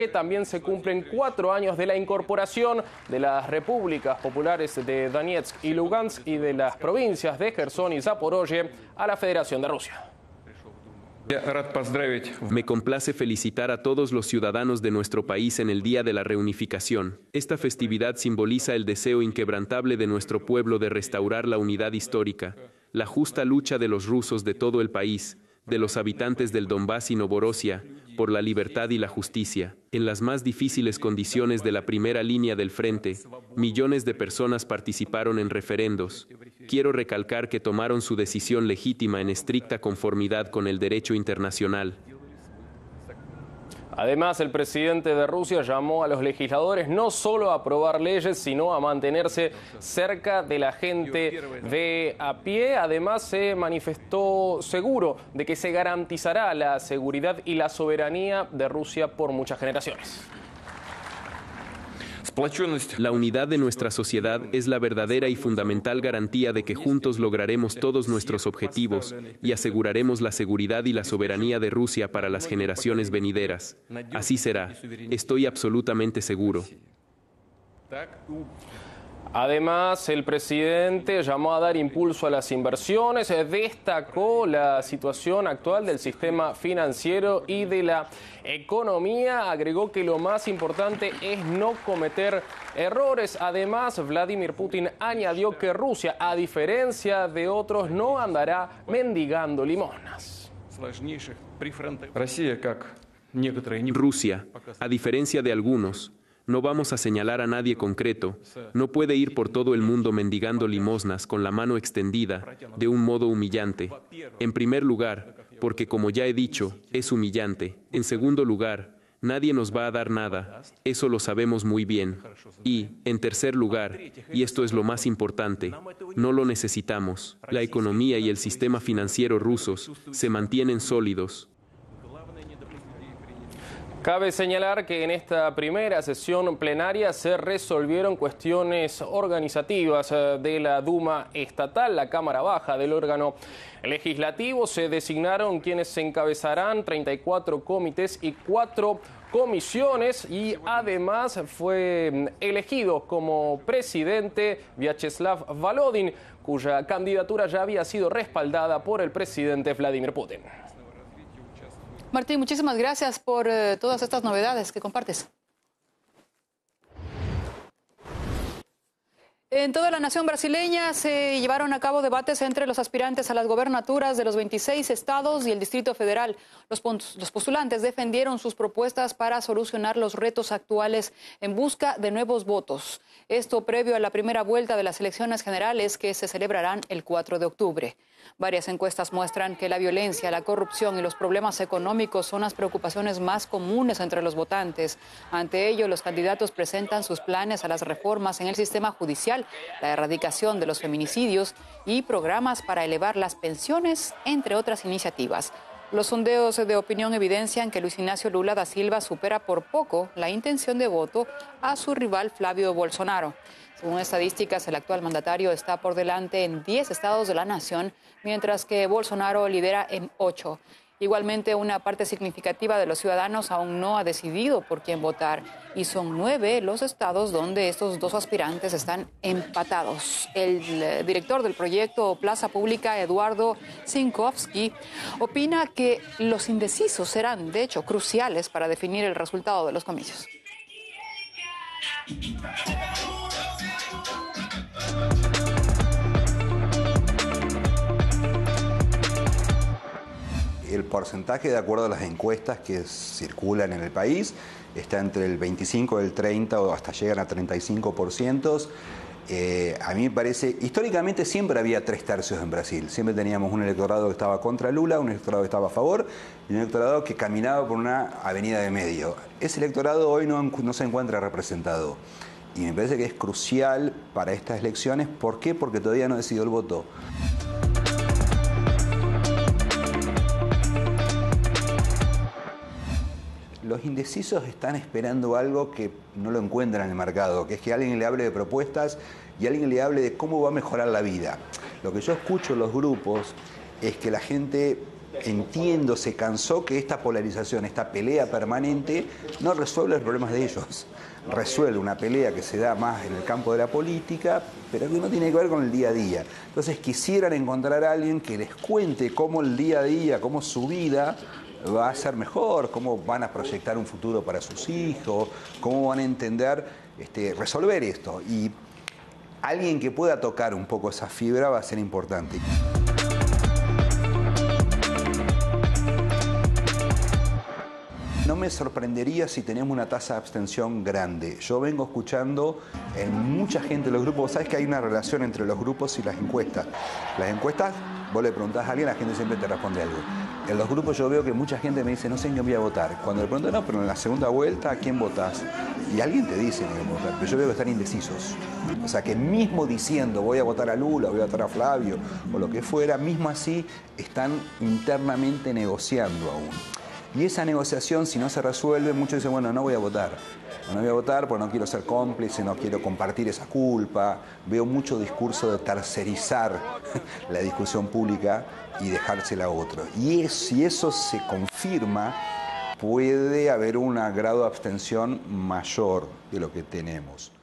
que también se cumplen 4 años de la incorporación de las repúblicas populares de Donetsk y Lugansk y de las provincias de Jersón y Zaporozhye a la Federación de Rusia. Me complace felicitar a todos los ciudadanos de nuestro país en el Día de la Reunificación. Esta festividad simboliza el deseo inquebrantable de nuestro pueblo de restaurar la unidad histórica, la justa lucha de los rusos de todo el país, de los habitantes del Donbass y Novorosia, por la libertad y la justicia. En las más difíciles condiciones de la primera línea del frente, millones de personas participaron en referendos. Quiero recalcar que tomaron su decisión legítima en estricta conformidad con el derecho internacional. Además, el presidente de Rusia llamó a los legisladores no solo a aprobar leyes, sino a mantenerse cerca de la gente de a pie. Además, se manifestó seguro de que se garantizará la seguridad y la soberanía de Rusia por muchas generaciones. La unidad de nuestra sociedad es la verdadera y fundamental garantía de que juntos lograremos todos nuestros objetivos y aseguraremos la seguridad y la soberanía de Rusia para las generaciones venideras. Así será. Estoy absolutamente seguro. Además, el presidente llamó a dar impulso a las inversiones, destacó la situación actual del sistema financiero y de la economía, agregó que lo más importante es no cometer errores. Además, Vladimir Putin añadió que Rusia, a diferencia de otros, no andará mendigando limosnas. Rusia, a diferencia de algunos, no vamos a señalar a nadie concreto, no puede ir por todo el mundo mendigando limosnas con la mano extendida, de un modo humillante. En primer lugar, porque como ya he dicho, es humillante. En segundo lugar, nadie nos va a dar nada, eso lo sabemos muy bien. Y, en tercer lugar, y esto es lo más importante, no lo necesitamos. La economía y el sistema financiero rusos se mantienen sólidos. Cabe señalar que en esta primera sesión plenaria se resolvieron cuestiones organizativas de la Duma estatal, la Cámara Baja del órgano legislativo. Se designaron quienes encabezarán 34 comités y 4 comisiones y además fue elegido como presidente Vyacheslav Volodin, cuya candidatura ya había sido respaldada por el presidente Vladimir Putin. Martín, muchísimas gracias por todas estas novedades que compartes. En toda la nación brasileña se llevaron a cabo debates entre los aspirantes a las gobernaturas de los 26 estados y el Distrito Federal. Los postulantes defendieron sus propuestas para solucionar los retos actuales en busca de nuevos votos. Esto previo a la primera vuelta de las elecciones generales que se celebrarán el 4 de octubre. Varias encuestas muestran que la violencia, la corrupción y los problemas económicos son las preocupaciones más comunes entre los votantes. Ante ello, los candidatos presentan sus planes a las reformas en el sistema judicial, la erradicación de los feminicidios y programas para elevar las pensiones, entre otras iniciativas. Los sondeos de opinión evidencian que Luis Ignacio Lula da Silva supera por poco la intención de voto a su rival Flavio Bolsonaro. Según estadísticas, el actual mandatario está por delante en 10 estados de la nación, mientras que Bolsonaro lidera en 8. Igualmente, una parte significativa de los ciudadanos aún no ha decidido por quién votar y son 9 los estados donde estos dos aspirantes están empatados. El director del proyecto Plaza Pública, Eduardo Sinkowski, opina que los indecisos serán, de hecho, cruciales para definir el resultado de los comicios. El porcentaje, de acuerdo a las encuestas que circulan en el país, está entre el 25 y el 30 o hasta llegan a 35%. A mí me parece, históricamente siempre había 3/3 en Brasil. Siempre teníamos un electorado que estaba contra Lula, un electorado que estaba a favor y un electorado que caminaba por una avenida de medio. Ese electorado hoy no se encuentra representado. Y me parece que es crucial para estas elecciones. ¿Por qué? Porque todavía no decidió el voto. Los indecisos están esperando algo que no lo encuentran en el mercado, que es que alguien le hable de propuestas y alguien le hable de cómo va a mejorar la vida. Lo que yo escucho en los grupos es que la gente entiendo, se cansó que esta polarización, esta pelea permanente, no resuelve los problemas de ellos. Resuelve una pelea que se da más en el campo de la política, pero que no tiene que ver con el día a día. Entonces quisieran encontrar a alguien que les cuente cómo el día a día, cómo su vida va a ser mejor, cómo van a proyectar un futuro para sus hijos, cómo van a entender, resolver esto. Y alguien que pueda tocar un poco esa fibra va a ser importante. No me sorprendería si tenemos una tasa de abstención grande. Yo vengo escuchando en mucha gente de los grupos, ¿sabes que hay una relación entre los grupos y las encuestas? Las encuestas, vos le preguntás a alguien, la gente siempre te responde algo. En los grupos yo veo que mucha gente me dice, no sé en quién voy a votar. Cuando le pregunto, no, pero en la segunda vuelta, ¿a quién votás? Y alguien te dice en quién votar, pero yo veo que están indecisos. O sea, que mismo diciendo, voy a votar a Lula, voy a votar a Flavio, o lo que fuera, mismo así, están internamente negociando aún. Y esa negociación, si no se resuelve, muchos dicen, bueno, no voy a votar. No voy a votar porque no quiero ser cómplice, no quiero compartir esa culpa. Veo mucho discurso de tercerizar la discusión pública y dejársela a otro. Y si eso se confirma, puede haber un grado de abstención mayor de lo que tenemos.